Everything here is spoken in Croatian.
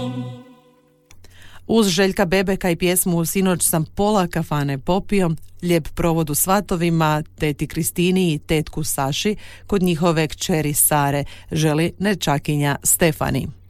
Uz Željka Bebeka i pjesmu Sinoć sam pola kafane popio, lijep provod u svatovima, teti Kristini i tetku Saši kod njihove kćeri Sare, želi nećakinja Stefani.